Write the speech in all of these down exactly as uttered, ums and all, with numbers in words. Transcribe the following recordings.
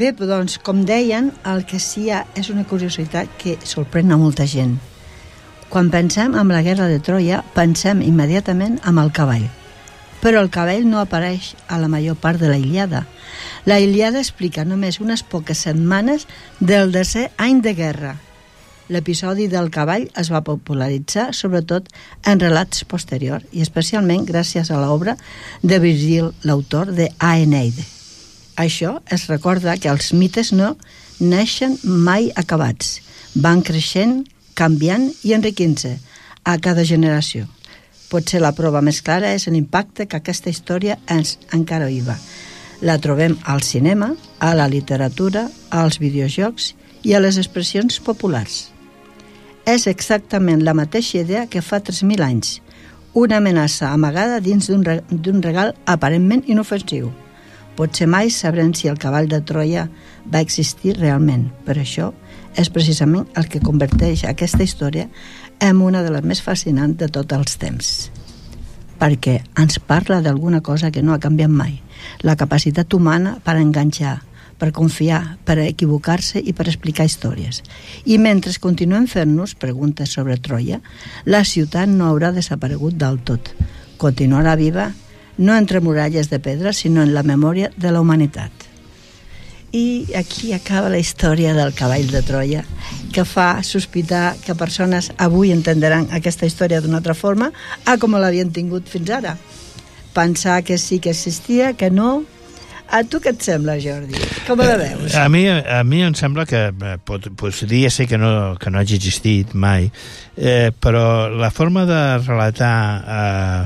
Bé, doncs, com deien, el que sí hi ha és una curiositat que sorprèn a molta gent. Quan pensem en la guerra de Troia, pensem immediatament en el cavall. Però el cavall no apareix a la major part de la Ilíada. La Ilíada explica només unes poques setmanes del desè any de guerra. L'episodi del cavall es va popularitzar sobretot en relats posteriors i especialment gràcies a l'obra de Virgil, l'autor de Aeneide. Això es recorda que els mites no neixen mai acabats, van creixent, canviant i enriquint-se a cada generació. Potser la prova més clara és l'impacte que aquesta història ens encara viva. La trobem al cinema, a la literatura, als videojocs i a les expressions populars. És exactament la mateixa idea que fa tres mil anys, una amenaça amagada dins d'un re- d'un regal aparentment inofensiu. Potser mai sabrem si el cavall de Troia va existir realment, però això és precisament el que converteix aquesta història en una de les més fascinants de tots els temps. Perquè ens parla d'alguna cosa que no ha canviat mai, la capacitat humana per enganxar, per confiar, per equivocar-se i per explicar històries. I mentre continuem fent-nos preguntes sobre Troia, la ciutat no haurà desaparegut del tot. Continuarà viva no entre muralles de pedra, sinó en la memòria de la humanitat. I aquí acaba la història del cavall de Troia, que fa sospitar que persones avui entendran aquesta història d'una altra forma a com l'havien tingut fins ara. Pensar que sí que existia, que no. A tu què et sembla, Jordi? Com la veus? A mi, a mi em sembla que pot, podria ser que no, que no hagi existit mai, eh, però la forma de relatar eh,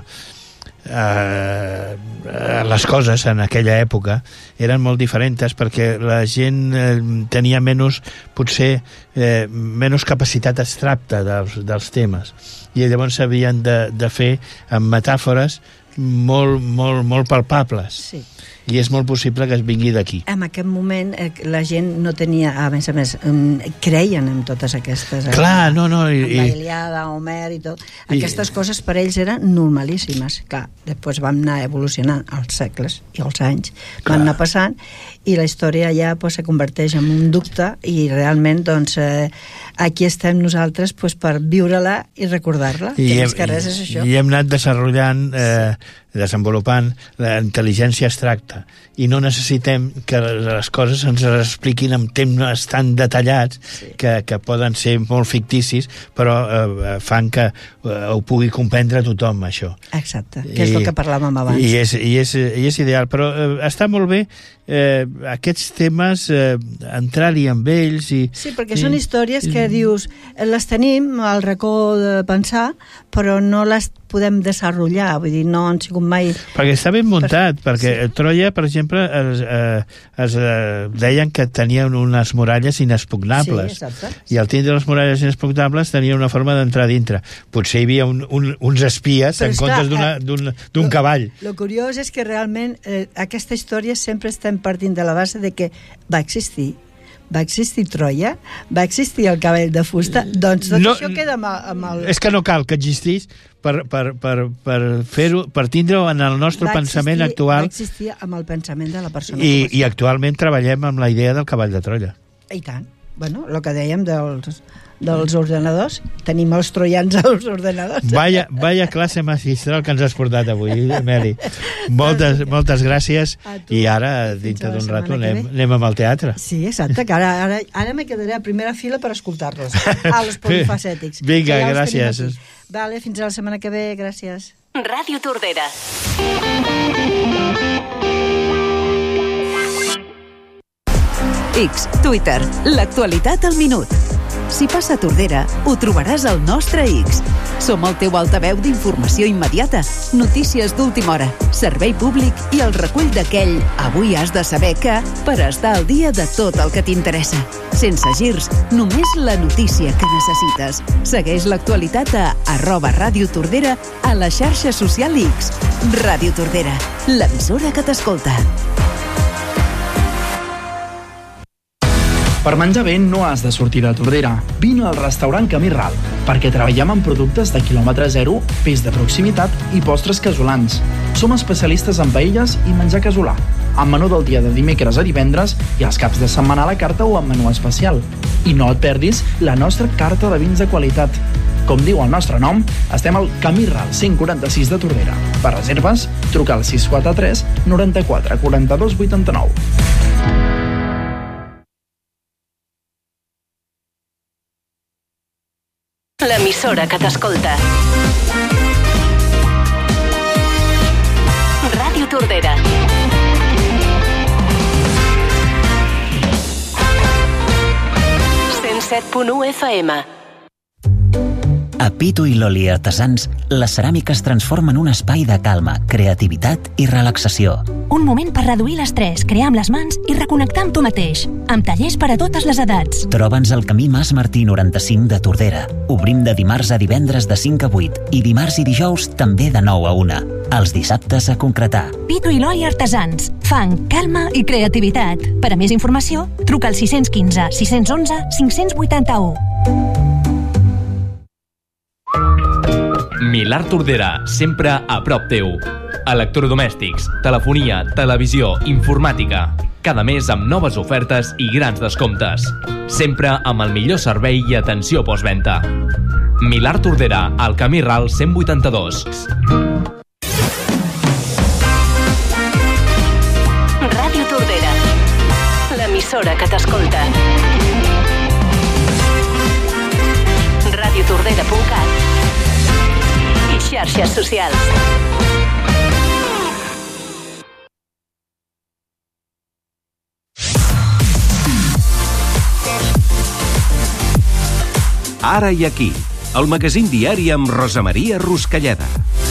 eh, les coses en aquella època eren molt diferents perquè la gent eh, tenia menys, potser, eh, menys capacitat abstracta dels, dels temes, i llavors s'havien de, de fer amb metàfores molt, molt, molt palpables. Sí. I és molt possible que es vingui d'aquí. En aquest moment eh, la gent no tenia, a més a més, creien en totes aquestes... Clar, no, no... I, la Ilíada, Homer i tot. Aquestes i, coses per ells eren normalíssimes. Clar, després vam anar evolucionant els segles i els anys, clar. Van anar passant, i la història ja pues, se converteix en un dubte, i realment, doncs, eh, aquí estem nosaltres pues, per viure-la i recordar-la, que més que res és això. I hem anat desenvolupant... Eh, desenvolupant la intel·ligència abstracta, i no necessitem que les coses ens les expliquin en temes tan detallats, sí. que, que poden ser molt ficticis, però eh, fan que eh, ho pugui comprendre tothom, això. Exacte, que és I, el que parlàvem abans. I és, i és, i és ideal, però eh, està molt bé eh, aquests temes, eh, entrar-hi amb ells. I, sí, perquè i, són històries que i, dius, les tenim al racó de pensar, però no les podem desenvolupar, vull dir, no han sigut mai... Perquè està ben muntat, per... perquè sí. Troia, per exemple, es, eh, es eh, deien que tenien unes muralles inexpugnables. Sí, exacte. I al tindre les muralles inexpugnables tenia una forma d'entrar dintre. Potser hi havia un, un, uns espies però en comptes eh, d'un cavall. El curiós és que realment eh, aquesta història sempre estem partint de la base de que va existir. Va existir Troia, va existir el cavall de fusta, doncs tot no, això queda amb, amb el... És que no cal que existís per, per, per, per fer-ho, per tindre-ho en el nostre va pensament existir, actual. Va existir amb el pensament de la persona. I, i actualment treballem amb la idea del cavall de Troia. I tant. Bueno, el que dèiem dels, dels ordenadors, tenim els troians als ordenadors. Vaya, vaya classe magistral que ens has portat avui, Meli. Moltes, moltes gràcies. I ara, dintre d'un rato, anem, anem amb el teatre. Sí, exacte, que ara, ara, ara me quedaré a primera fila per escoltar-los, als polifacètics. Vinga, gràcies. Vale, fins a la setmana que ve, gràcies. Ràdio Tordera. X, Twitter, l'actualitat al minut. Si passa a Tordera, ho trobaràs al nostre X. Som el teu altaveu d'informació immediata, notícies d'última hora, servei públic i el recull d'aquell avui has de saber que per estar al dia de tot el que t'interessa. Sense girs, només la notícia que necessites. Segueix l'actualitat a arroba Ràdio Tordera a la xarxa social X. Ràdio Tordera, l'emissora que t'escolta. Per menjar bé no has de sortir de Tordera. Vine al restaurant Camí Ral, perquè treballem amb productes de quilòmetre zero, peix de proximitat i postres casolans. Som especialistes en paelles i menjar casolà. amb menú del dia de dimecres a divendres i els caps de setmana a la carta o amb menú especial. I no et perdis la nostra carta de vins de qualitat. Com diu el nostre nom, estem al Camí Ral cent quaranta-sis de Tordera. Per reserves, truca al sis quatre tres noranta-quatre quaranta-dos vuitanta-nou. L'emissora que t'escolta. Ràdio Tordera. cent set punt u F M. A Pitu i Loli Artesans, les ceràmiques transformen un espai de calma, creativitat i relaxació. Un moment per reduir l'estrès, crear amb les mans i reconnectar amb tu mateix. Amb tallers per a totes les edats. Troba'ns al camí Mas Martí noranta-cinc de Tordera. Obrim de dimarts a divendres de cinc a vuit i dimarts i dijous també de nou a una. Els dissabtes a concretar. Pitu i Loli Artesans. Fang, calma i creativitat. Per a més informació, truca al sis un cinc, sis un u, cinc vuit u. Milart Tordera, sempre a prop teu. Electrodomèstics, telefonia, televisió, informàtica. Cada mes amb noves ofertes i grans descomptes. Sempre amb el millor servei i atenció postventa. Milart Tordera, al Camí Ral cent vuitanta-dos. Ràdio Tordera, l'emissora que t'escolta. radiotordera punt cat i xarxes socials. Ara i aquí, el magazín diari amb Rosa Maria Ruscalleda.